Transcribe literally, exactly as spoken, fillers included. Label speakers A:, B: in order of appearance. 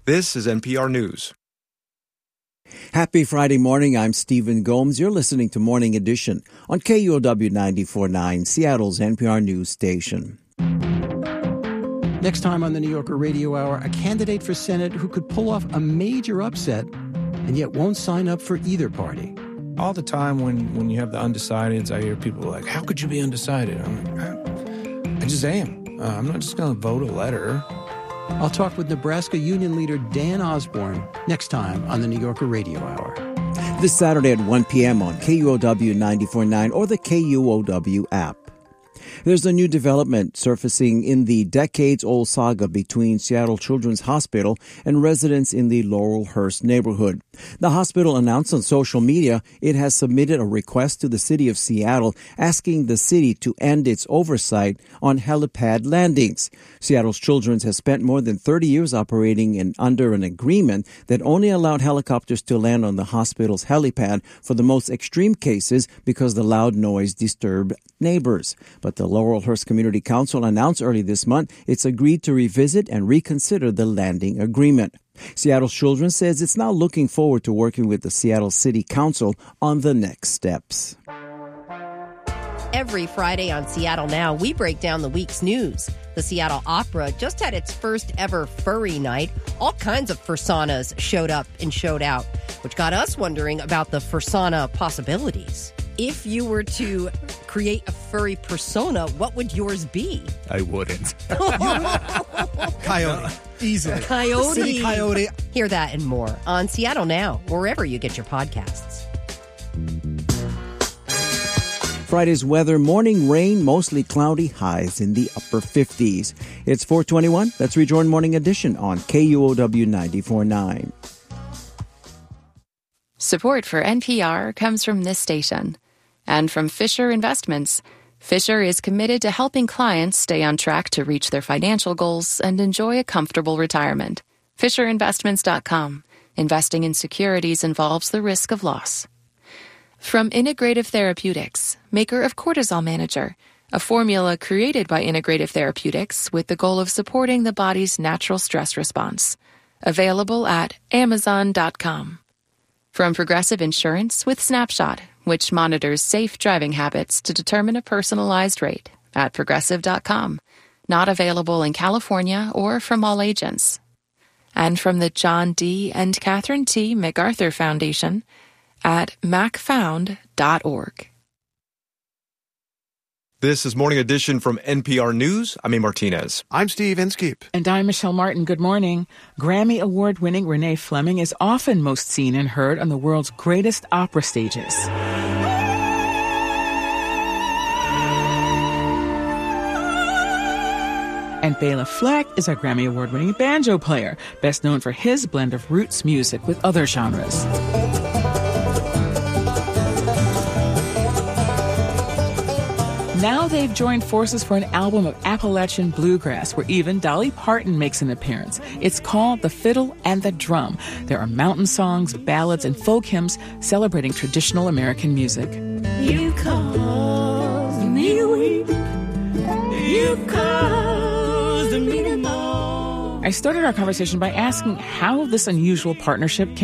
A: This is N P R News.
B: Happy Friday morning. I'm Stephen Gomes. You're listening to Morning Edition on K U O W ninety-four point nine, Seattle's N P R News station.
C: Next time on the New Yorker Radio Hour, a candidate for Senate who could pull off a major upset and yet won't sign up for either party.
D: All the time when, when you have the undecideds, I hear people like, how could you be undecided? I'm like, I, I just am. Uh, I'm not just going to vote a letter.
C: I'll talk with Nebraska Union leader Dan Osborne next time on the New Yorker Radio Hour.
B: This Saturday at one p.m. on K U O W ninety-four point nine or the K U O W app. There's a new development surfacing in the decades-old saga between Seattle Children's Hospital and residents in the Laurelhurst neighborhood. The hospital announced on social media it has submitted a request to the city of Seattle asking the city to end its oversight on helipad landings. Seattle's Children's has spent more than thirty years operating in, under an agreement that only allowed helicopters to land on the hospital's helipad for the most extreme cases because the loud noise disturbed neighbors. But the Laurelhurst Community Council announced early this month it's agreed to revisit and reconsider the landing agreement. Seattle Children's says it's now looking forward to working with the Seattle City Council on the next steps.
E: Every Friday on Seattle Now, we break down the week's news. The Seattle Opera just had its first ever furry night. All kinds of fursanas showed up and showed out, which got us wondering about the fursana possibilities. If you were to create a furry persona, what would yours be?
F: I wouldn't.
G: Coyote. Easily.
E: Coyote.
G: City coyote.
E: Hear that and more on Seattle Now, wherever you get your podcasts.
B: Friday's weather, morning rain, mostly cloudy, highs in the upper fifties. It's four twenty-one. Let's rejoin Morning Edition on K U O W ninety-four point nine.
H: Support for N P R comes from this station and from Fisher Investments. Fisher is committed to helping clients stay on track to reach their financial goals and enjoy a comfortable retirement. Fisher Investments dot com. Investing in securities involves the risk of loss. From Integrative Therapeutics, maker of Cortisol Manager, a formula created by Integrative Therapeutics with the goal of supporting the body's natural stress response. Available at Amazon dot com. From Progressive Insurance with Snapshot, which monitors safe driving habits to determine a personalized rate at Progressive dot com. Not available in California or from all agents. And from the John D. and Catherine T. MacArthur Foundation at mac found dot org.
A: This is Morning Edition from N P R News. I'm A. Martinez.
G: I'm Steve Inskeep.
I: And I'm Michelle Martin. Good morning. Grammy Award-winning Renee Fleming is often most seen and heard on the world's greatest opera stages. And Bela Fleck is a Grammy Award-winning banjo player, best known for his blend of roots music with other genres. Now they've joined forces for an album of Appalachian bluegrass where even Dolly Parton makes an appearance. It's called The Fiddle and the Drum. There are mountain songs, ballads, and folk hymns celebrating traditional American music.
J: You cause me weep. You cause me moan.
I: I started our conversation by asking how this unusual partnership came